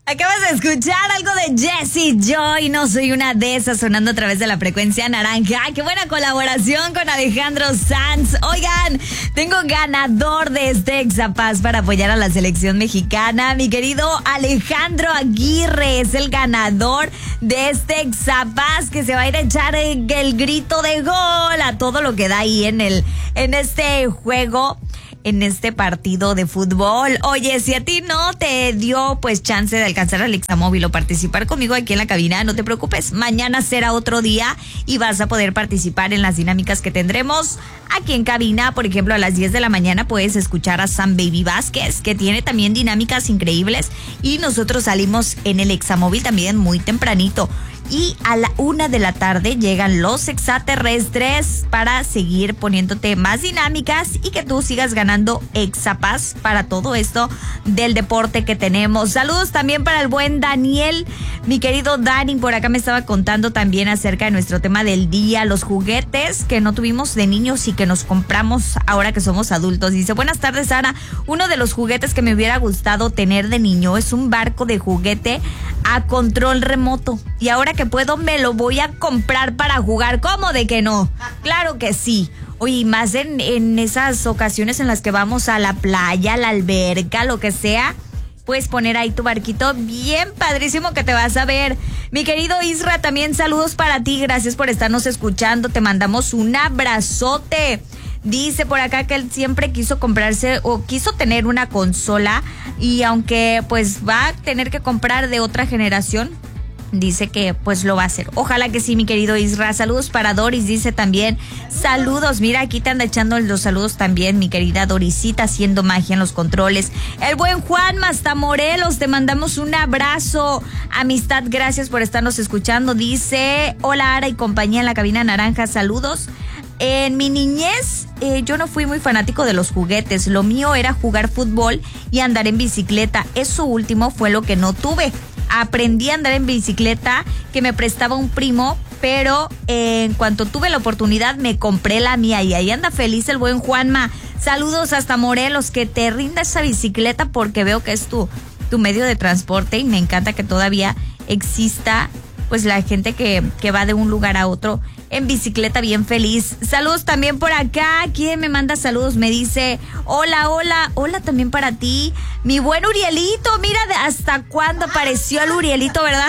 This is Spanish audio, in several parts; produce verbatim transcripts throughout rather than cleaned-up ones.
Acabas de escuchar algo de Jessie Joy, no soy una de esas, sonando a través de la frecuencia naranja. ¡Qué buena colaboración con Alejandro Sanz! Oigan, tengo ganador de este Exapaz para apoyar a la selección mexicana. Mi querido Alejandro Aguirre es el ganador de este Exapaz, que se va a ir a echar el, el grito de gol a todo lo que da ahí en, el, en este juego, en este partido de fútbol. Oye, si a ti no te dio pues chance de alcanzar al Examóvil o participar conmigo aquí en la cabina, no te preocupes, mañana será otro día y vas a poder participar en las dinámicas que tendremos aquí en cabina. Por ejemplo, a las diez de la mañana puedes escuchar a Sam Baby Vázquez, que tiene también dinámicas increíbles, y nosotros salimos en el Examóvil también muy tempranito. Y a la una de la tarde llegan los extraterrestres para seguir poniéndote más dinámicas y que tú sigas ganando Exapaz para todo esto del deporte que tenemos. Saludos también para el buen Daniel, mi querido Dani, por acá me estaba contando también acerca de nuestro tema del día, los juguetes que no tuvimos de niños y que nos compramos ahora que somos adultos. Dice, buenas tardes, Ana, uno de los juguetes que me hubiera gustado tener de niño es un barco de juguete a control remoto, y ahora que puedo me lo voy a comprar para jugar. ¿Cómo de que no? Claro que sí. Oye, más en, en esas ocasiones en las que vamos a la playa, a la alberca, lo que sea, puedes poner ahí tu barquito bien padrísimo que te vas a ver. Mi querido Isra, también saludos para ti, gracias por estarnos escuchando, te mandamos un abrazote. Dice por acá que él siempre quiso comprarse o quiso tener una consola, y aunque pues va a tener que comprar de otra generación, dice que pues lo va a hacer. Ojalá que sí, mi querido Isra. Saludos para Doris, dice también. Saludos, mira, aquí te anda echando los saludos también mi querida Dorisita, haciendo magia en los controles. El buen Juan hasta Morelos, te mandamos un abrazo. Amistad, gracias por estarnos escuchando. Dice, hola Ara y compañía en la cabina naranja, saludos. En mi niñez, eh, yo no fui muy fanático de los juguetes. Lo mío era jugar fútbol y andar en bicicleta. Eso último fue lo que no tuve. Aprendí a andar en bicicleta que me prestaba un primo, pero eh, en cuanto tuve la oportunidad me compré la mía, y ahí anda feliz el buen Juanma. Saludos hasta Morelos, que te rinda esa bicicleta porque veo que es tu, tu medio de transporte, y me encanta que todavía exista pues la gente que, que va de un lugar a otro en bicicleta bien feliz. Saludos también por acá. ¿Quién me manda saludos? Me dice, hola, hola, hola también para ti, mi buen Urielito. Mira hasta cuándo apareció el Urielito, ¿verdad?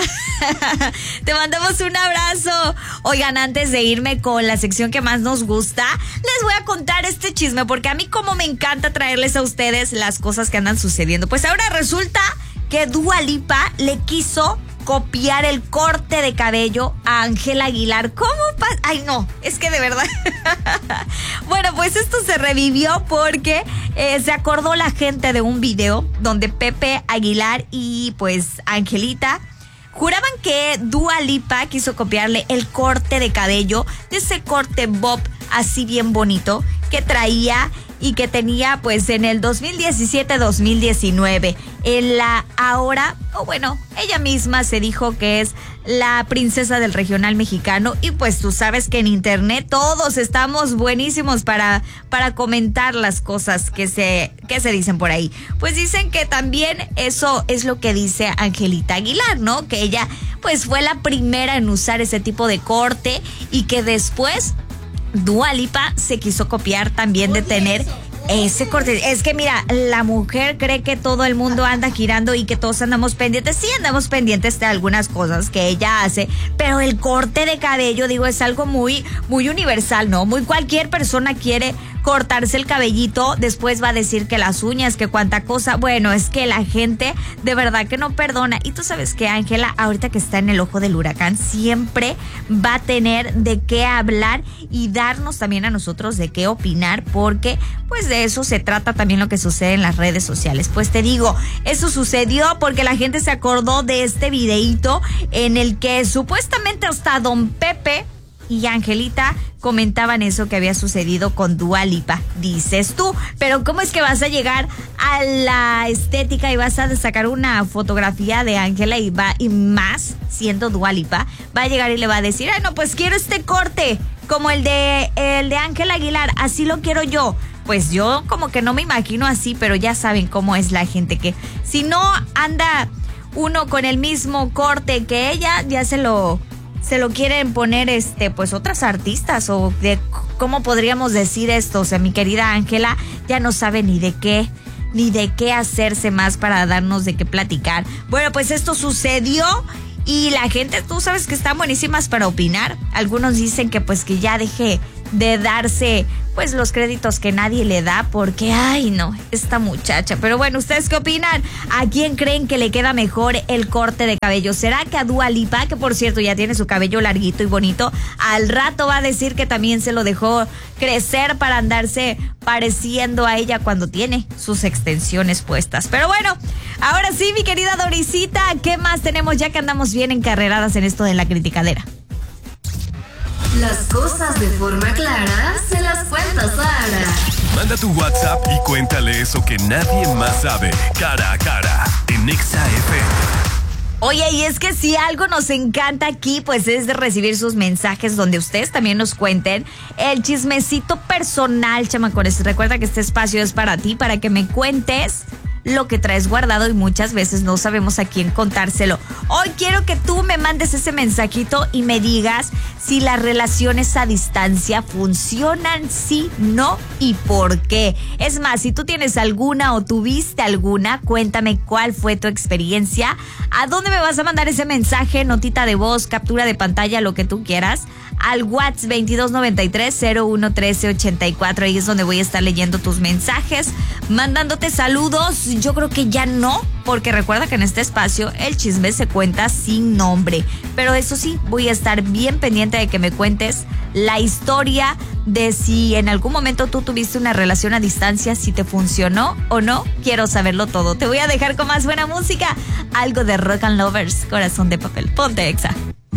Te mandamos un abrazo. Oigan, antes de irme con la sección que más nos gusta, les voy a contar este chisme, porque a mí como me encanta traerles a ustedes las cosas que andan sucediendo. Pues ahora resulta que Dua Lipa le quiso copiar el corte de cabello a Ángela Aguilar. ¿Cómo pasa? Ay, no, es que de verdad. Bueno, pues esto se revivió porque eh, se acordó la gente de un video donde Pepe Aguilar y pues Angelita juraban que Dua Lipa quiso copiarle el corte de cabello, de ese corte bob así bien bonito que traía y que tenía pues en el dos mil diecisiete dos mil diecinueve. En la ahora, o oh, bueno, ella misma se dijo que es la princesa del regional mexicano, y pues tú sabes que en internet todos estamos buenísimos para, para comentar las cosas que se, que se dicen por ahí. Pues dicen que también eso es lo que dice Angelita Aguilar, ¿no? Que ella pues fue la primera en usar ese tipo de corte, y que después Dua Lipa se quiso copiar también de tener ese corte. Es que mira, la mujer cree que todo el mundo anda girando y que todos andamos pendientes. Sí, andamos pendientes de algunas cosas que ella hace, pero el corte de cabello, digo, es algo muy, muy universal, ¿no? Muy cualquier persona quiere cortarse el cabellito, después va a decir que las uñas, que cuánta cosa. Bueno, es que la gente de verdad que no perdona. Y tú sabes que Ángela, ahorita que está en el ojo del huracán, siempre va a tener de qué hablar y darnos también a nosotros de qué opinar, porque pues de eso se trata también lo que sucede en las redes sociales. Pues te digo, eso sucedió porque la gente se acordó de este videíto en el que supuestamente hasta Don Pepe y Angelita comentaban eso que había sucedido con Dua Lipa, dices tú. Pero ¿cómo es que vas a llegar a la estética y vas a sacar una fotografía de Ángela y va, y más siendo Dua Lipa, va a llegar y le va a decir, ay no, pues quiero este corte como el de el de Ángela Aguilar, así lo quiero yo? Pues yo como que no me imagino así, pero ya saben cómo es la gente, que si no anda uno con el mismo corte que ella, ya se lo, se lo quieren poner este, pues otras artistas, o de cómo podríamos decir esto. O sea, mi querida Ángela ya no sabe ni de qué, ni de qué hacerse más para darnos de qué platicar. Bueno, pues esto sucedió. Y la gente, tú sabes que están buenísimas para opinar. Algunos dicen que pues que ya deje de darse pues los créditos que nadie le da, porque ay no, esta muchacha. Pero bueno, ¿ustedes qué opinan? ¿A quién creen que le queda mejor el corte de cabello? ¿Será que a Dua Lipa, que por cierto ya tiene su cabello larguito y bonito, al rato va a decir que también se lo dejó crecer para andarse pareciendo a ella cuando tiene sus extensiones puestas? Pero bueno, ahora sí, mi querida Dorisita, ¿qué más tenemos ya que andamos bien encarreradas en esto de la criticadera? Las cosas de forma clara se las cuenta Sara. Manda tu WhatsApp y cuéntale eso que nadie más sabe. Cara a cara en Exa F M. Oye, y es que si algo nos encanta aquí, pues es de recibir sus mensajes donde ustedes también nos cuenten el chismecito personal, chamacones. Recuerda que este espacio es para ti, para que me cuentes lo que traes guardado y muchas veces no sabemos a quién contárselo. Hoy quiero que tú me mandes ese mensajito y me digas si las relaciones a distancia funcionan, sí, no y por qué. Es más, si tú tienes alguna o tuviste alguna, cuéntame cuál fue tu experiencia. ¿A dónde me vas a mandar ese mensaje? Notita de voz, captura de pantalla, lo que tú quieras. Al WhatsApp veintidós noventa y tres cero uno trece ochenta y cuatro. Ahí es donde voy a estar leyendo tus mensajes, mandándote saludos. Yo creo que ya no, porque recuerda que en este espacio el chisme se cuenta sin nombre. Pero eso sí, voy a estar bien pendiente de que me cuentes la historia de si en algún momento tú tuviste una relación a distancia, si te funcionó o no. Quiero saberlo todo. Te voy a dejar con más buena música. Algo de Rock and Lovers, Corazón de Papel. Ponte Exa.